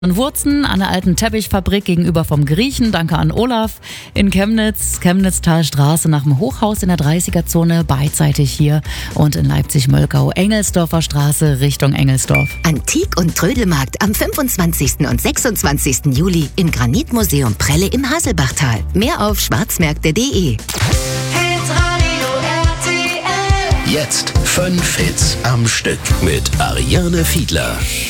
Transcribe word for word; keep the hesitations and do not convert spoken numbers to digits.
In Wurzen, an der alten Teppichfabrik gegenüber vom Griechen, danke an Olaf. In Chemnitz, Chemnitztalstraße nach dem Hochhaus in der dreißiger-Zone, beidseitig hier. Und in Leipzig-Möllgau, Engelsdorfer Straße Richtung Engelsdorf. Antik- und Trödelmarkt am fünfundzwanzigsten und sechsundzwanzigsten Juli im Granitmuseum Prelle im Haselbachtal. Mehr auf schwarzmärkte punkt de. Jetzt fünf Hits am Stück mit Ariane Fiedler.